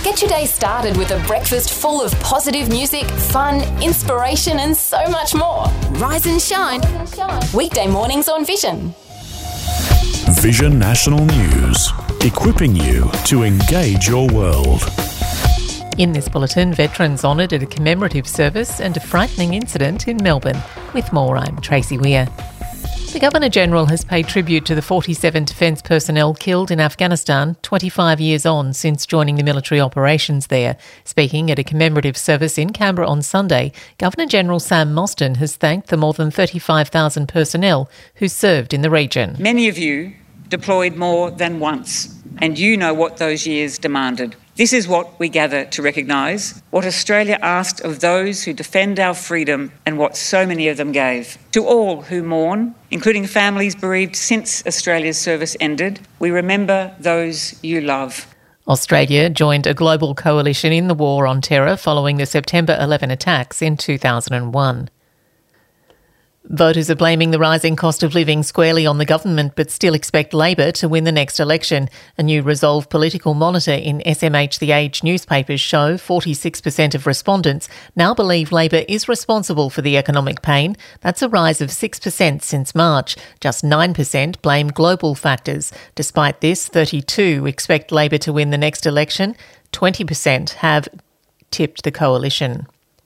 Get your day started with a breakfast full of positive music, fun, inspiration and so much more. Rise and shine. Weekday mornings on Vision. Vision National News, equipping you to engage your world. In this bulletin, veterans honoured at a commemorative service and a frightening incident in Melbourne. With more, I'm Tracy Weir. The Governor-General has paid tribute to the 47 defence personnel killed in Afghanistan 25 years on since joining the military operations there. Speaking at a commemorative service in Canberra on Sunday, Governor-General Sam Mostyn has thanked the more than 35,000 personnel who served in the region. Many of you deployed more than once, and you know what those years demanded. This is what we gather to recognise, what Australia asked of those who defend our freedom and what so many of them gave. To all who mourn, including families bereaved since Australia's service ended, we remember those you love. Australia joined a global coalition in the war on terror following the September 11 attacks in 2001. Voters are blaming the rising cost of living squarely on the government but still expect Labor to win the next election. A new Resolve political monitor in SMH The Age newspapers show 46% of respondents now believe Labor is responsible for the economic pain. That's a rise of 6% since March. Just 9% blame global factors. Despite this, 32% expect Labor to win the next election. 20% have tipped the coalition.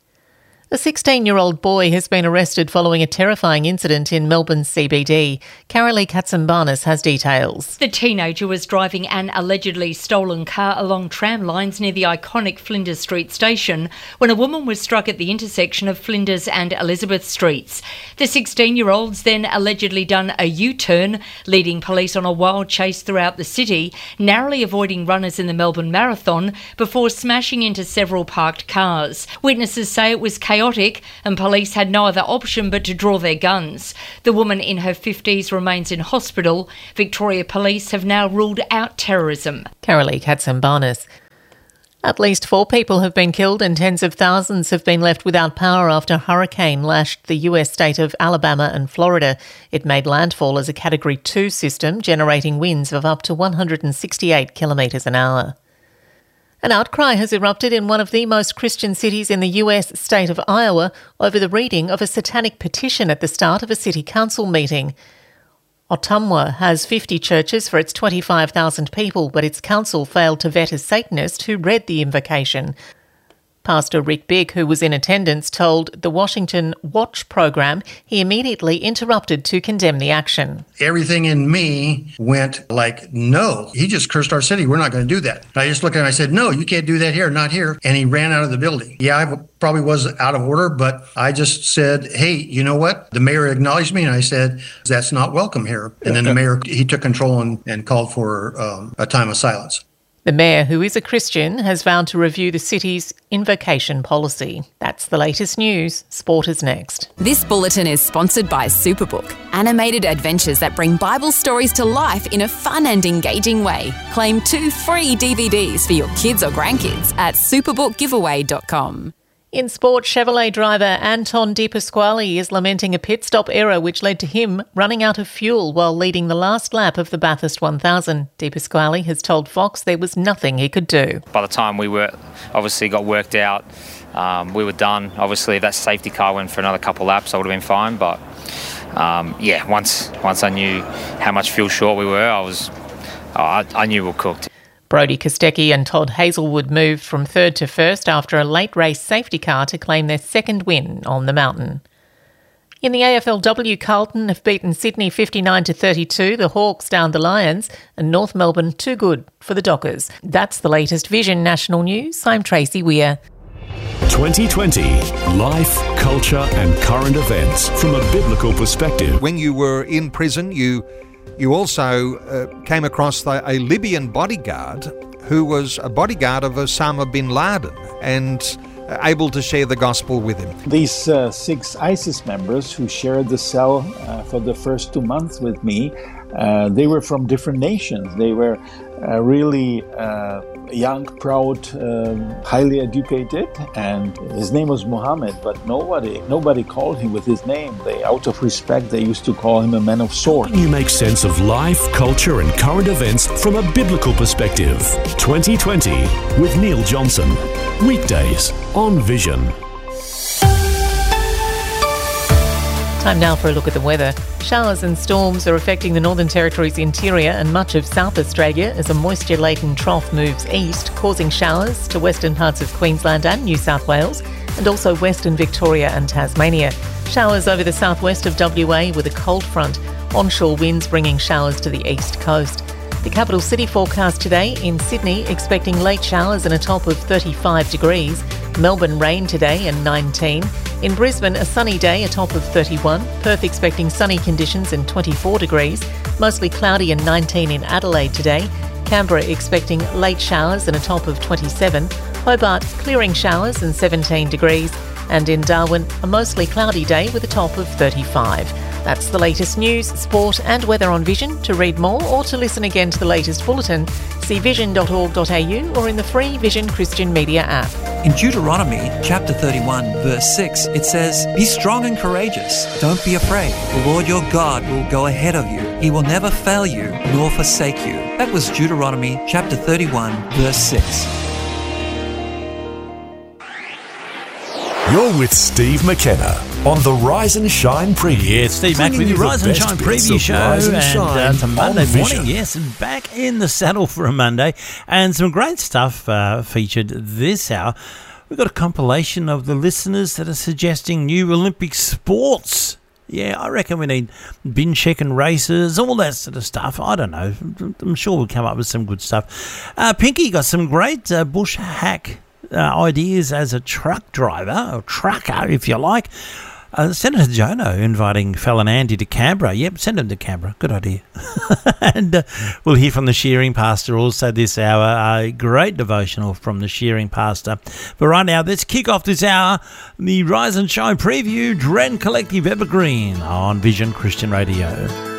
A 16-year-old boy has been arrested following a terrifying incident in Melbourne's CBD. Carolee Katsambarnis has details. The teenager was driving an allegedly stolen car along tram lines near the iconic Flinders Street station when a woman was struck at the intersection of Flinders and Elizabeth Streets. The 16-year-old's then allegedly done a U-turn, leading police on a wild chase throughout the city, narrowly avoiding runners in the Melbourne Marathon before smashing into several parked cars. Witnesses say it was chaotic and police had no other option but to draw their guns. The woman in her 50s remains in hospital. Victoria Police have now ruled out terrorism. Carolee Katsambarnis. At least 4 people have been killed and tens of thousands have been left without power after a hurricane lashed the US state of Alabama and Florida. It made landfall as a Category 2 system, generating winds of up to 168 kilometres an hour. An outcry has erupted in one of the most Christian cities in the US state of Iowa over the reading of a satanic petition at the start of a city council meeting. Ottumwa has 50 churches for its 25,000 people, but its council failed to vet a Satanist who read the invocation. Pastor Rick Bick, who was in attendance, told the Washington Watch program he immediately interrupted to condemn the action. Everything in me went like, no, he just cursed our city. We're not going to do that. And I just looked at him and I said, no, you can't do that here, not here. And he ran out of the building. Yeah, I probably was out of order, but I just said, hey, you know what? The mayor acknowledged me and I said, that's not welcome here. And then the mayor, he took control and called for a time of silence. The mayor, who is a Christian, has vowed to review the city's invocation policy. That's the latest news. Sport is next. This bulletin is sponsored by Superbook, animated adventures that bring Bible stories to life in a fun and engaging way. Claim 2 free DVDs for your kids or grandkids at superbookgiveaway.com. In sport, Chevrolet driver Anton De Pasquale is lamenting a pit stop error which led to him running out of fuel while leading the last lap of the Bathurst 1000. De Pasquale has told Fox there was nothing he could do. By the time we were obviously got worked out, we were done. Obviously, if that safety car went for another couple laps, I would have been fine. But once I knew how much fuel short we were, I knew we were cooked. Brodie Kostecki and Todd Hazelwood moved from third to first after a late race safety car to claim their second win on the mountain. In the AFLW, Carlton have beaten Sydney 59-32, the Hawks down the Lions, and North Melbourne too good for the Dockers. That's the latest Vision National News. I'm Tracy Weir. 2020 Life, Culture and Current Events from a biblical perspective. When you were in prison, you also came across a Libyan bodyguard who was a bodyguard of Osama bin Laden and able to share the gospel with him. These 6 ISIS members who shared the cell for the first 2 months with me, they were from different nations. They were really young, proud, highly educated, and his name was Muhammad, but nobody called him with his name. Out of respect, they used to call him a man of sword. You make sense of life, culture and current events from a biblical perspective. 2020 with Neil Johnson. Weekdays on Vision. Time now for a look at the weather. Showers and storms are affecting the Northern Territory's interior and much of South Australia as a moisture-laden trough moves east, causing showers to western parts of Queensland and New South Wales, and also western Victoria and Tasmania. Showers over the southwest of WA with a cold front. Onshore winds bringing showers to the east coast. The capital city forecast today: in Sydney, expecting late showers and a top of 35 degrees. Melbourne, rain today and 19. In Brisbane, a sunny day, a top of 31. Perth expecting sunny conditions and 24 degrees. Mostly cloudy and 19 in Adelaide today. Canberra expecting late showers and a top of 27. Hobart, clearing showers and 17 degrees. And in Darwin, a mostly cloudy day with a top of 35. That's the latest news, sport and weather on Vision. To read more or to listen again to the latest bulletin, see vision.org.au or in the free Vision Christian Media app. In Deuteronomy chapter 31 verse 6, it says, "Be strong and courageous. Don't be afraid. The Lord your God will go ahead of you. He will never fail you nor forsake you." That was Deuteronomy chapter 31 verse 6. You're with Steve McKenna on the Rise and Shine preview. Yeah, Steve Mack with the Rise and Shine preview show. And it's a Monday morning, yes, and back in the saddle for a Monday. And some great stuff featured this hour. We've got a compilation of the listeners that are suggesting new Olympic sports. Yeah, I reckon we need bin checking races, all that sort of stuff. I don't know. I'm sure we'll come up with some good stuff. Pinky got some great bush hack ideas as a truck driver, or trucker if you like. Senator Jono inviting Fallon Andy to Canberra. Yep, send him to Canberra. Good idea. And we'll hear from the shearing pastor also this hour. A great devotional from the shearing pastor. But right now, let's kick off this hour, the Rise and Shine preview, Dren Collective Evergreen on Vision Christian Radio.